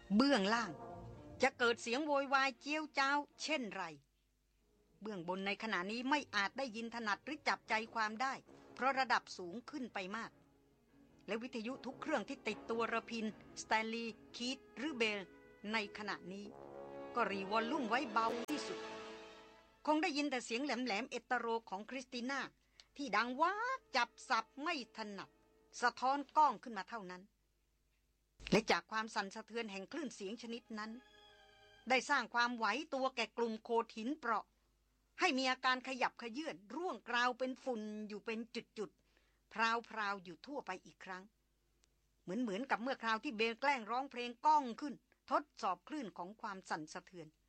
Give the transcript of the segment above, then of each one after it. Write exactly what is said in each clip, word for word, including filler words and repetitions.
เบื้องล่างจะเกิดเสียงโวยวายเจียวจ้าวเช่นไรเบื้องบนในขณะนี้ไม่อาจได้ยินถนัดหรือจับใจความได้เพราะระดับสูงขึ้นไปมากและวิทยุทุกเครื่องที่ติดตัวระพินสแตนลีย์คีธหรือเบลในขณะนี้ก็รีวอลลุ่มไว้เบาที่สุดคงได้ยินแต่เสียงแหลมๆเอตโรของคริสติน่าที่ดังว้าจับสับไม่ถนัดสะท้อนก้องขึ้นมาเท่านั้นและจากความสั่นสะเทือนแห่งคลื่นเสียงชนิดนั้นได้สร้างความไหวตัวแก่กลุ่มโขดหินเปราะให้มีอาการขยับขยื่นร่วงกราวเป็นฝุ่นอยู่เป็นจุดๆพราวๆอยู่ทั่วไปอีกครั้งเหมือนเหมือนกับเมื่อคราวที่เบลแกล้งร้องเพลงก้องขึ้นทดสอบคลื่นของความสั่นสะเทือน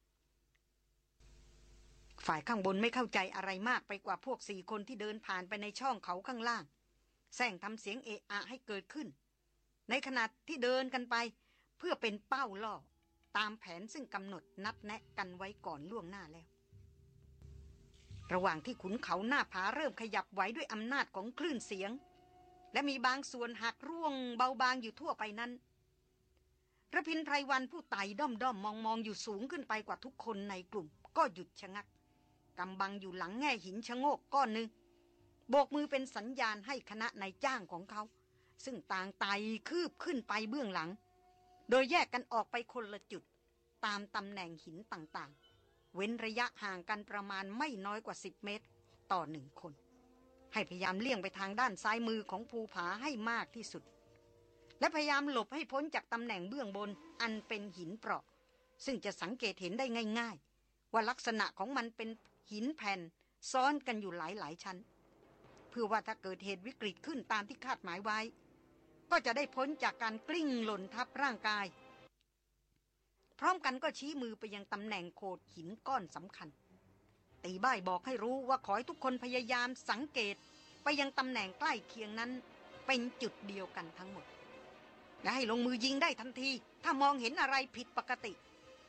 ฝ่ายข้างบนไม่เข้าใจอะไรมากไปกว่าพวกสี่คนที่เดินผ่านไปในช่องเขาข้างล่างแซงทำเสียงเอะอะให้เกิดขึ้นในขณะที่เดินกันไปเพื่อเป็นเป้าล่อตามแผนซึ่งกำหนดนัดแนะกันไว้ก่อนล่วงหน้าแล้วระหว่างที่ขุนเขาหน้าผาเริ่มขยับไหวด้วยอำนาจของคลื่นเสียงและมีบางส่วนหักร่วงเบาบางอยู่ทั่วไปนั้นระพินไพรวันผู้ไต่ด้อมด้อมมองมองอยู่สูงขึ้นไปกว่าทุกคนในกลุ่มก็หยุดชะงักกำบังอยู่หลังแง่หินชะโงกก้อนหนึ่งโบกมือเป็นสัญญาณให้คณะนายจ้างของเขาซึ่งต่างไต่คืบขึ้นไปเบื้องหลังโดยแยกกันออกไปคนละจุดตามตำแหน่งหินต่างๆเว้นระยะห่างกันประมาณไม่น้อยกว่าสิบเมตรต่อหนึ่งคนให้พยายามเลี่ยงไปทางด้านซ้ายมือของภูผาให้มากที่สุดและพยายามหลบให้พ้นจากตำแหน่งเบื้องบนอันเป็นหินเปราะซึ่งจะสังเกตเห็นได้ง่ายๆว่าลักษณะของมันเป็นหินแผ่นซ้อนกันอยู่หลายๆชั้นเพื่อว่าถ้าเกิดเหตุวิกฤตขึ้นตามที่คาดหมายไว้ก็จะได้พ้นจากการกลิ้งหล่นทับร่างกายพร้อมกันก็ชี้มือไปยังตำแหน่งโขดหินก้อนสำคัญตีบ้ายบอกให้รู้ว่าขอให้ทุกคนพยายามสังเกตไปยังตำแหน่งใกล้เคียงนั้นเป็นจุดเดียวกันทั้งหมดและให้ลงมือยิงได้ทันทีถ้ามองเห็นอะไรผิดปกติ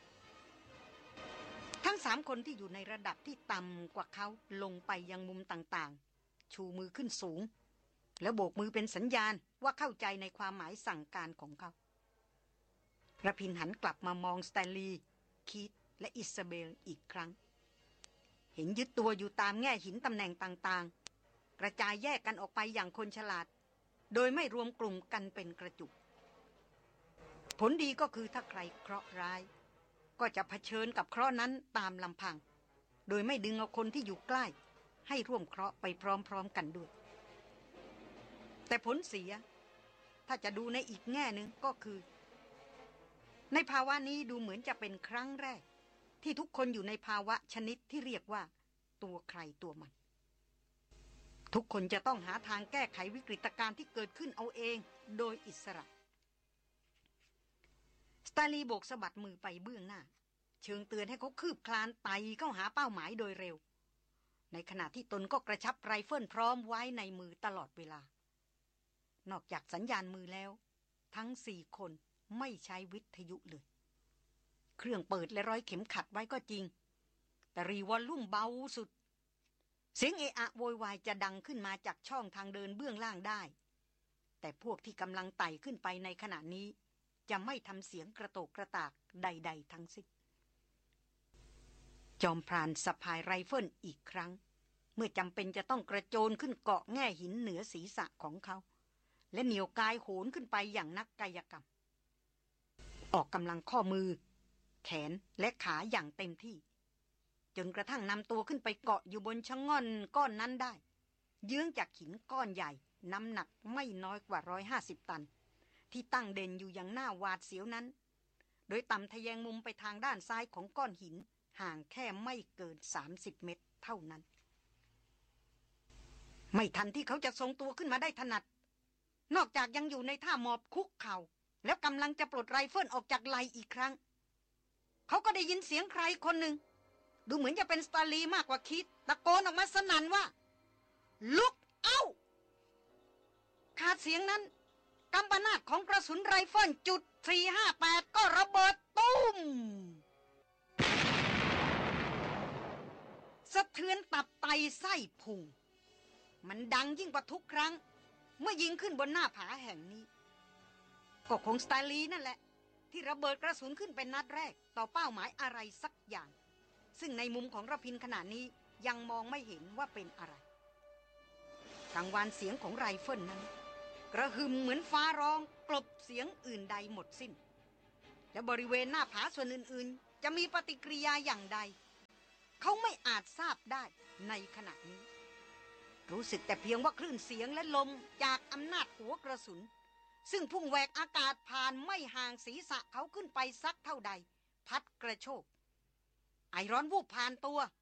ทั้งสามคนที่อยู่ในระดับที่ต่ำกว่าเขาลงไปยังมุมต่างๆชูมือขึ้นสูงแล้วโบกมือเป็นสัญญาณว่าเข้าใจในความหมายสั่งการของเขาระพินหันกลับมามองสแตนลีย์คีธและอิซาเบลอีกครั้งเห็นยึดตัวอยู่ตามแง่หินตำแหน่งต่างๆกระจายแยกกันออกไปอย่างคนฉลาดโดยไม่รวมกลุ่มกันเป็นกระจุกผลดีก็คือถ้าใครเคราะห์ร้ายก็จะเผชิญกับเคราะห์นั้นตามลำพังโดยไม่ดึงเอาคนที่อยู่ใกล้ให้ร่วมเคราะห์ไปพร้อมๆกันด้วยแต่ผลเสียถ้าจะดูในอีกแง่หนึ่งก็คือในภาวะนี้ดูเหมือนจะเป็นครั้งแรกที่ทุกคนอยู่ในภาวะชนิดที่เรียกว่าตัวใครตัวมันทุกคนจะต้องหาทางแก้ไขวิกฤตการณ์ที่เกิดขึ้นเอาเองโดยอิสระสตาลีโบกสะบัดมือไปเบื้องหน้าเชิงเตือนให้เขาคืบคลานไต่เข้าหาเป้าหมายโดยเร็วในขณะที่ตนก็กระชับไรเฟิลพร้อมไว้ในมือตลอดเวลานอกจากสัญญาณมือแล้วทั้งสี่คนไม่ใช้วิทยุเลยเครื่องเปิดและร้อยเข็มขัดไว้ก็จริงแต่รีวอลลุ่มเบาสุดเสียงเอะอะโวยวายจะดังขึ้นมาจากช่องทางเดินเบื้องล่างได้แต่พวกที่กำลังไต่ขึ้นไปในขณะนี้จะไม่ทำเสียงกระโตกกระตากใดๆทั้งสิ้นจอมพรานสะพายไรเฟิลอีกครั้งเมื่อจำเป็นจะต้องกระโจนขึ้นเกาะแง่หินเหนือศีรษะของเขาและเหนี่ยวกายโหนขึ้นไปอย่างนักกายกรรมออกกำลังข้อมือแขนและขาอย่างเต็มที่จนกระทั่งนำตัวขึ้นไปเกาะอยู่บนชะง่อนก้อนนั้นได้เยื้องจากหินก้อนใหญ่น้ำหนักไม่น้อยกว่าร้อยห้าสิบตันที่ตั้งเด่นอยู่อย่างหน้าหวาดเสียวนั้นโดยต่ำทะแยงมุมไปทางด้านซ้ายของก้อนหินห่างแค่ไม่เกินสามสิบเมตรเท่านั้นไม่ทันที่เขาจะทรงตัวขึ้นมาได้ถนัดนอกจากยังอยู่ในท่าหมอบคุกเข่าแล้วกำลังจะปลดไรเฟิลออกจากไหล่อีกครั้งเขาก็ได้ยินเสียงใครคนหนึ่งดูเหมือนจะเป็นสตาลีมากกว่าคิดตะโกนออกมาสนั่นว่าลุกเอ้าขาดเสียงนั้นกำปนาตของกระสุนไรเฟิลจุดสี่ห้าแปดก็ระเบิดตุ้มสะเทือนตับไตไส้พุงมันดังยิ่งกว่าทุกครั้งเมื่อยิงขึ้นบนหน้าผาแห่งนี้ก็คงสตาลีนั่นแหละที่ระเบิดกระสุนขึ้นเป็นนัดแรกต่อเป้าหมายอะไรสักอย่างซึ่งในมุมของระพินขณะนี้ยังมองไม่เห็นว่าเป็นอะไรกลางวันเสียงของไรเฟิลนั้นกระหึ่มเหมือนฟ้าร้องกลบเสียงอื่นใดหมดสิ้นและบริเวณหน้าผาส่วนอื่นๆจะมีปฏิกิริยาอย่างใดเขาไม่อาจทราบได้ในขณะนี้รู้สึกแต่เพียงว่าคลื่นเสียงและลมจากอำนาจหัวกระสุนซึ่งพุ่งแหวกอากาศผ่านไม่ห่างศีรษะเขาขึ้นไปสักเท่าใดพัดกระโชกไอร้อนวูบผ่านตัว